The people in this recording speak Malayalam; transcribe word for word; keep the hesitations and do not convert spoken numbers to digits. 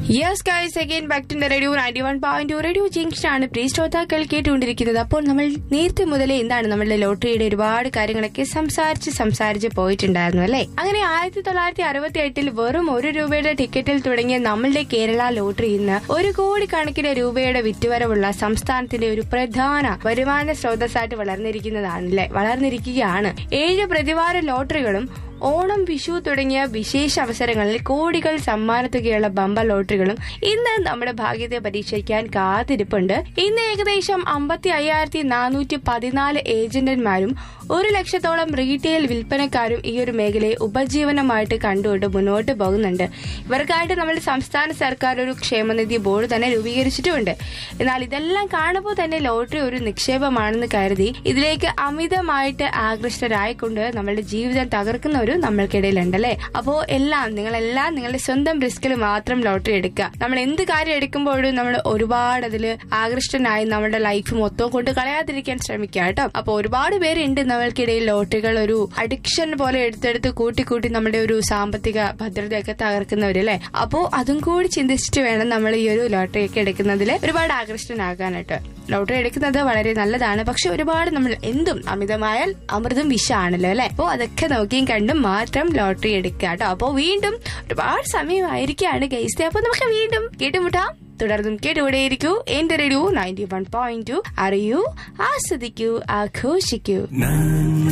Yes guys, again back to radio ninety one point two radio junction ആണ് പ്രിയ ശ്രോതാക്കൾ കേട്ടുകൊണ്ടിരിക്കുന്നത്. അപ്പോൾ നമ്മൾ നേരത്തെ മുതലേ എന്താണ് നമ്മളുടെ ലോട്ടറിയുടെ ഒരുപാട് കാര്യങ്ങളൊക്കെ സംസാരിച്ച് സംസാരിച്ച് പോയിട്ടുണ്ടായിരുന്നു അല്ലെ. അങ്ങനെ ആയിരത്തി തൊള്ളായിരത്തി അറുപത്തി എട്ടിൽ വെറും ഒരു രൂപയുടെ ടിക്കറ്റിൽ തുടങ്ങിയ നമ്മളുടെ കേരള ലോട്ടറി ഇന്ന് ഒരു കോടി കണക്കിന് രൂപയുടെ വിറ്റുവരവുള്ള സംസ്ഥാനത്തിന്റെ ഒരു പ്രധാന വരുമാന സ്രോതസ്സായിട്ട് വളർന്നിരിക്കുന്നതാണല്ലേ വളർന്നിരിക്കുകയാണ്. ഏഴ് പ്രതിവാര ലോട്ടറികളും ഓണം, വിഷു തുടങ്ങിയ വിശേഷ അവസരങ്ങളിൽ കോടികൾ സമ്മാനത്തുകയുള്ള ബമ്പർ ലോട്ടറികളും ഇന്ന് നമ്മുടെ ഭാഗ്യത്തെ പരീക്ഷിക്കാൻ കാത്തിരിപ്പുണ്ട്. ഇന്ന് ഏകദേശം അമ്പത്തി അയ്യായിരത്തി നാനൂറ്റി പതിനാല് ഏജന്റന്മാരും ഒരു ലക്ഷത്തോളം റീറ്റെയിൽ വിൽപ്പനക്കാരും ഈ ഒരു മേഖലയെ ഉപജീവനമായിട്ട് കണ്ടുകൊണ്ട് മുന്നോട്ട് പോകുന്നുണ്ട്. ഇവർക്കായിട്ട് നമ്മുടെ സംസ്ഥാന സർക്കാർ ഒരു ക്ഷേമനിധി ബോർഡ് തന്നെ രൂപീകരിച്ചിട്ടുമുണ്ട്. എന്നാൽ ഇതെല്ലാം കാണുമ്പോൾ തന്നെ ലോട്ടറി ഒരു നിക്ഷേപമാണെന്ന് കരുതി ഇതിലേക്ക് അമിതമായിട്ട് ആകൃഷ്ടരായിക്കൊണ്ട് നമ്മളുടെ ജീവിതം തകർക്കുന്ന നമ്മൾക്കിടയിലുണ്ടല്ലേ. അപ്പോ എല്ലാം നിങ്ങളെല്ലാം നിങ്ങളുടെ സ്വന്തം റിസ്കിൽ മാത്രം ലോട്ടറി എടുക്കുക. നമ്മൾ എന്ത് കാര്യം എടുക്കുമ്പോഴും നമ്മൾ ഒരുപാട് അതില് ആകൃഷ്ടനായി നമ്മുടെ ലൈഫ് മൊത്തം കൊണ്ട് കളയാതിരിക്കാൻ ശ്രമിക്കുക കേട്ടോ. അപ്പൊ ഒരുപാട് പേരുണ്ട് നമ്മൾക്കിടയിൽ ലോട്ടറികൾ ഒരു അഡിക്ഷൻ പോലെ എടുത്തെടുത്ത് കൂട്ടി കൂട്ടി നമ്മുടെ ഒരു സാമ്പത്തിക ഭദ്രതയൊക്കെ തകർക്കുന്നവരല്ലേ. അപ്പോ അതും കൂടി ചിന്തിച്ചിട്ട് വേണം നമ്മൾ ഈ ഒരു ലോട്ടറി ഒക്കെ എടുക്കുന്നതിൽ ഒരുപാട് ആകൃഷ്ടനാകാനായിട്ട്. ലോട്ടറി എടുക്കുന്നത് വളരെ നല്ലതാണ്, പക്ഷെ ഒരുപാട് നമ്മൾ എന്തും അമിതമായാൽ അമൃതും വിഷാണല്ലോ അല്ലെ. അപ്പോ അതൊക്കെ നോക്കിയും കണ്ടും മാത്രം ലോട്ടറി എടുക്കുക കേട്ടോ. അപ്പോ വീണ്ടും ഒരുപാട് സമയമായിരിക്കുകയാണ് ഗൈസ്. അപ്പൊ നമുക്ക് വീണ്ടും കേട്ടുമുട്ടാം. തുടർന്നും കേട്ടുകൂടെയിരിക്കൂ എന്റെ radio ninety one point two. അറിയൂ, ആസ്വദിക്കൂ, ആഘോഷിക്കൂ.